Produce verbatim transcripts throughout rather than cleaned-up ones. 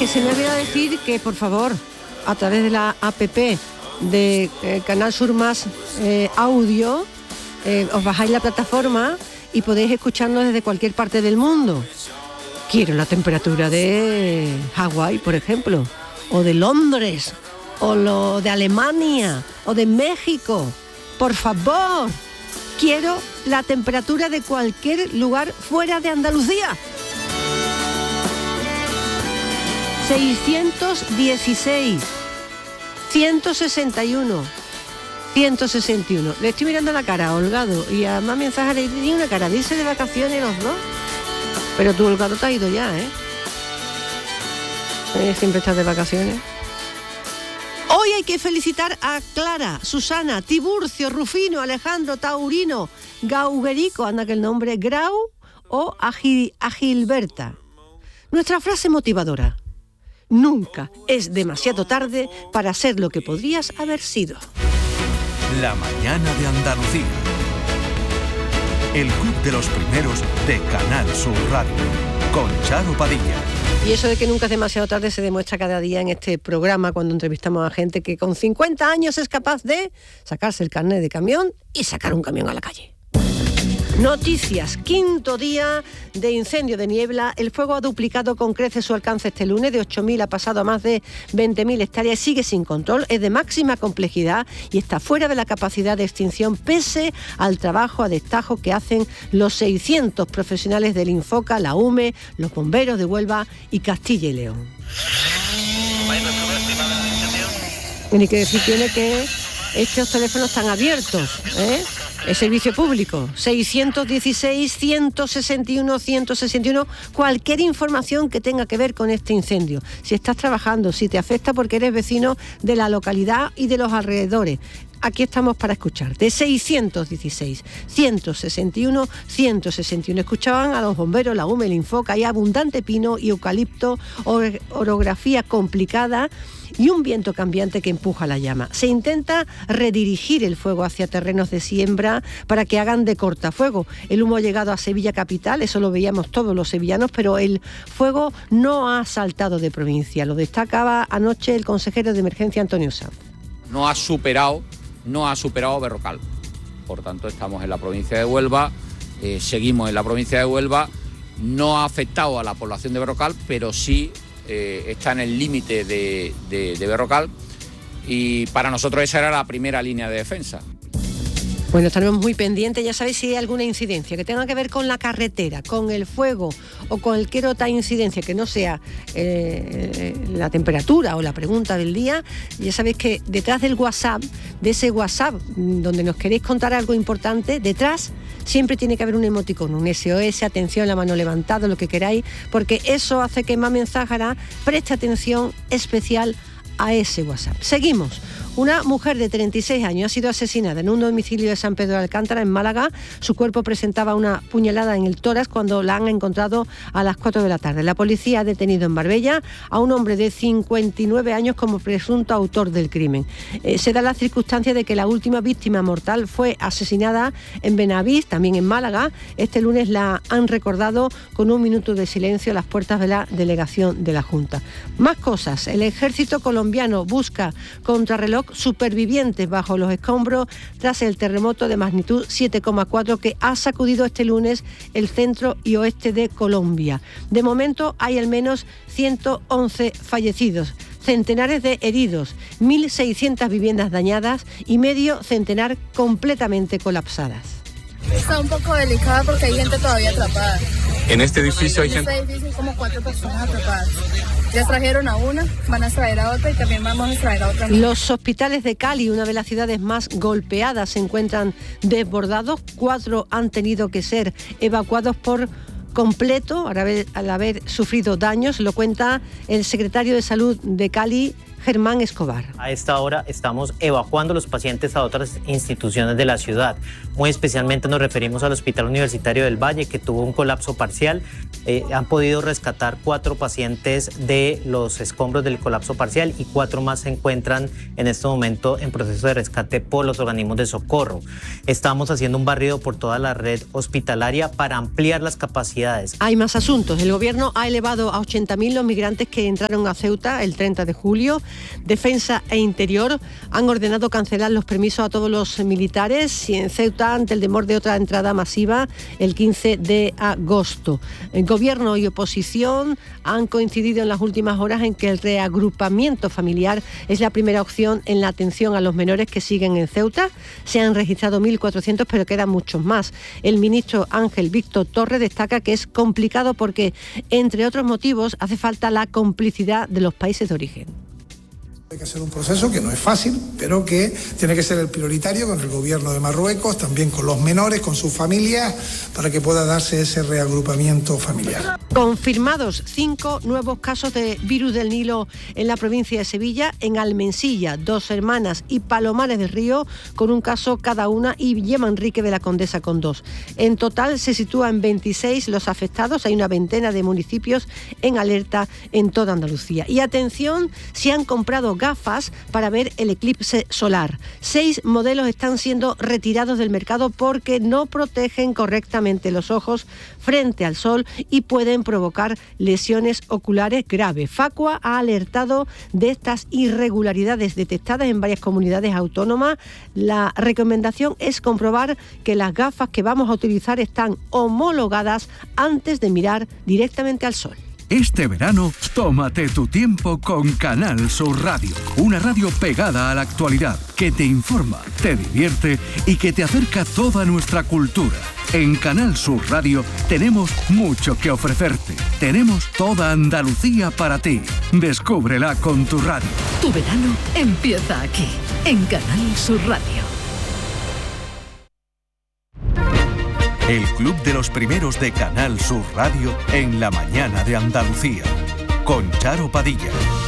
que se me olvidó decir que, por favor, a través de la app de eh, Canal Sur Más eh, Audio, eh, os bajáis la plataforma y podéis escucharnos desde cualquier parte del mundo. Quiero la temperatura de Hawái, por ejemplo, o de Londres, o lo de Alemania, o de México. Por favor, quiero la temperatura de cualquier lugar fuera de Andalucía. seiscientos dieciséis, ciento sesenta y uno, ciento sesenta y uno. Le estoy mirando la cara a Holgado y a más mensajes le tenía una cara de irse de vacaciones los dos. Pero tú, Holgado, te has ido ya, ¿eh? ¿Eh? Siempre estás de vacaciones. Hoy hay que felicitar a Clara, Susana, Tiburcio, Rufino, Alejandro, Taurino, Gauguerico, anda que el nombre, Grau o a, Gil, a Gilberta. Nuestra frase motivadora: nunca es demasiado tarde para ser lo que podrías haber sido. La mañana de Andalucía. El club de los primeros de Canal Sur Radio, con Charo Padilla. Y eso de que nunca es demasiado tarde se demuestra cada día en este programa cuando entrevistamos a gente que con cincuenta años es capaz de sacarse el carnet de camión y sacar un camión a la calle. Noticias, quinto día de incendio de niebla. El fuego ha duplicado con creces su alcance este lunes, de ocho mil ha pasado a más de veinte mil hectáreas, sigue sin control, es de máxima complejidad y está fuera de la capacidad de extinción pese al trabajo a destajo que hacen los seiscientos profesionales del Infoca, la U M E, los bomberos de Huelva y Castilla y León. Ni que decir tiene que estos teléfonos están abiertos, ¿eh? El servicio público, seiscientos dieciséis, ciento sesenta y uno, ciento sesenta y uno, cualquier información que tenga que ver con este incendio. Si estás trabajando, si te afecta porque eres vecino de la localidad y de los alrededores. Aquí estamos para escucharte. seiscientos dieciséis, ciento sesenta y uno, ciento sesenta y uno. Escuchaban a los bomberos, la U M E, el Infoca, hay abundante pino y eucalipto, or- orografía complicada y un viento cambiante que empuja la llama. Se intenta redirigir el fuego hacia terrenos de siembra para que hagan de cortafuego. El humo ha llegado a Sevilla capital, eso lo veíamos todos los sevillanos, pero el fuego no ha saltado de provincia. Lo destacaba anoche el consejero de emergencia Antonio Sanz. No ha superado, no ha superado Berrocal. Por tanto, estamos en la provincia de Huelva, eh, seguimos en la provincia de Huelva. No ha afectado a la población de Berrocal, pero sí Eh, está en el límite de, de, de Berrocal y para nosotros esa era la primera línea de defensa. Bueno, estaremos muy pendientes, ya sabéis si hay alguna incidencia que tenga que ver con la carretera, con el fuego o cualquier otra incidencia que no sea eh, la temperatura o la pregunta del día, ya sabéis que detrás del WhatsApp, de ese WhatsApp donde nos queréis contar algo importante, detrás siempre tiene que haber un emoticón, un S O S, atención, la mano levantada, lo que queráis, porque eso hace que Más Mensajera preste atención especial a ese WhatsApp. Seguimos. Una mujer de treinta y seis años ha sido asesinada en un domicilio de San Pedro de Alcántara, en Málaga. Su cuerpo presentaba una puñalada en el tórax cuando la han encontrado a las cuatro de la tarde. La policía ha detenido en Marbella a un hombre de cincuenta y nueve años como presunto autor del crimen. Eh, se da la circunstancia de que la última víctima mortal fue asesinada en Benavís, también en Málaga. Este lunes la han recordado con un minuto de silencio a las puertas de la delegación de la Junta. Más cosas. El ejército colombiano busca contrarreloj supervivientes bajo los escombros tras el terremoto de magnitud siete coma cuatro que ha sacudido este lunes el centro y oeste de Colombia. De momento hay al menos ciento once fallecidos, centenares de heridos, mil seiscientas viviendas dañadas y medio centenar completamente colapsadas. Está un poco delicada porque hay gente todavía atrapada. En este edificio hay gente... En este edificio hay como cuatro personas atrapadas. Ya trajeron a una, van a traer a otra y también vamos a traer a otra. Los hospitales de Cali, una de las ciudades más golpeadas, se encuentran desbordados. Cuatro han tenido que ser evacuados por completo al haber, al haber sufrido daños. Lo cuenta el secretario de Salud de Cali, Germán Escobar. A esta hora estamos evacuando a los pacientes a otras instituciones de la ciudad. Muy especialmente nos referimos al Hospital Universitario del Valle, que tuvo un colapso parcial. Eh, han podido rescatar cuatro pacientes de los escombros del colapso parcial y cuatro más se encuentran en este momento en proceso de rescate por los organismos de socorro. Estamos haciendo un barrido por toda la red hospitalaria para ampliar las capacidades. Hay más asuntos. El gobierno ha elevado a ochenta mil los migrantes que entraron a Ceuta el treinta de julio. Defensa e Interior han ordenado cancelar los permisos a todos los militares y en Ceuta ante el temor de otra entrada masiva el quince de agosto. El gobierno y oposición han coincidido en las últimas horas en que el reagrupamiento familiar es la primera opción en la atención a los menores que siguen en Ceuta. Se han registrado mil cuatrocientos, pero quedan muchos más. El ministro Ángel Víctor Torres destaca que es complicado porque, entre otros motivos, hace falta la complicidad de los países de origen. Hay que hacer un proceso que no es fácil, pero que tiene que ser el prioritario con el gobierno de Marruecos, también con los menores, con sus familias, para que pueda darse ese reagrupamiento familiar. Confirmados cinco nuevos casos de virus del Nilo en la provincia de Sevilla, en Almensilla, Dos Hermanas y Palomares del Río, con un caso cada una, y Villa-Manrique de la Condesa con dos. En total se sitúa en veintiséis los afectados, hay una veintena de municipios en alerta en toda Andalucía. Y atención, se han comprado gafas para ver el eclipse solar. Seis modelos están siendo retirados del mercado porque no protegen correctamente los ojos frente al sol y pueden provocar lesiones oculares graves. Facua ha alertado de estas irregularidades detectadas en varias comunidades autónomas. La recomendación es comprobar que las gafas que vamos a utilizar están homologadas antes de mirar directamente al sol. Este verano, tómate tu tiempo con Canal Sur Radio. Una radio pegada a la actualidad, que te informa, te divierte y que te acerca toda nuestra cultura. En Canal Sur Radio tenemos mucho que ofrecerte. Tenemos toda Andalucía para ti. Descúbrela con tu radio. Tu verano empieza aquí, en Canal Sur Radio. El Club de los Primeros de Canal Sur Radio en la mañana de Andalucía, con Charo Padilla.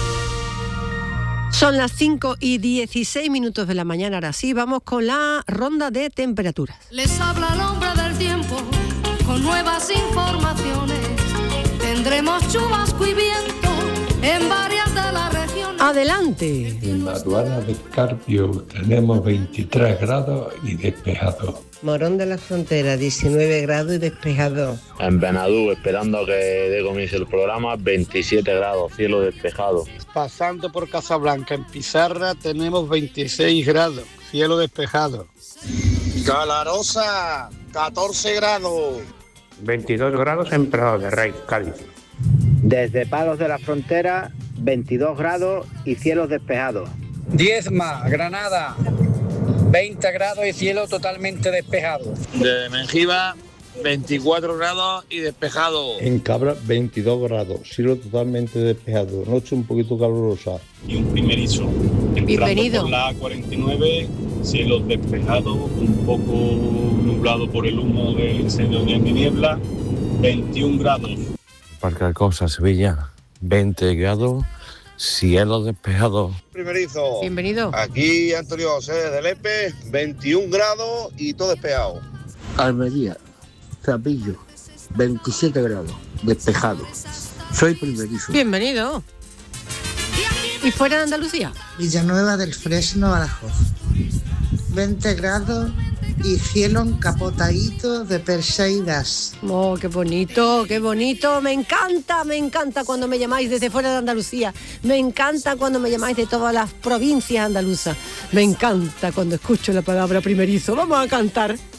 Son las cinco y dieciséis minutos de la mañana, ahora sí, vamos con la ronda de temperaturas. Les habla el hombre del tiempo, con nuevas informaciones. Tendremos chubasco y viento en varias de las regiones. ¡Adelante! En Maruana de Carpio tenemos veintitrés grados y despejado. Morón de la Frontera, diecinueve grados y despejado. En Benadú, esperando a que dé comienzo el programa, veintisiete grados, cielo despejado. Pasando por Casablanca, en Pizarra, tenemos veintiséis grados, cielo despejado. Galarosa, catorce grados. veintidós grados en Prado de Rey, Cádiz. Desde Palos de la Frontera, veintidós grados y cielos despejados. Diezma, Granada, veinte grados y cielo totalmente despejado. De Mengiba, veinticuatro grados y despejado. En Cabra, veintidós grados, cielo totalmente despejado. Noche un poquito calurosa. Y un primerizo. Bienvenido. Por la A cuarenta y nueve, cielo despejado, un poco nublado por el humo del incendio de niebla, veintiún grados. Parque Alcosa, Sevilla, veinte grados, cielo despejado. Primerizo. Bienvenido. Aquí Antonio José de Lepe, veintiún grados y todo despejado. Almería, Zapillo, veintisiete grados, despejado. Soy primerizo. Bienvenido. ¿Y fuera de Andalucía? Villanueva del Fresno, Badajoz. veinte grados y cielo encapotadito de Perseidas. Oh, qué bonito, qué bonito. Me encanta, me encanta cuando me llamáis desde fuera de Andalucía. Me encanta cuando me llamáis de todas las provincias andaluzas. Me encanta cuando escucho la palabra primerizo. Vamos a cantar.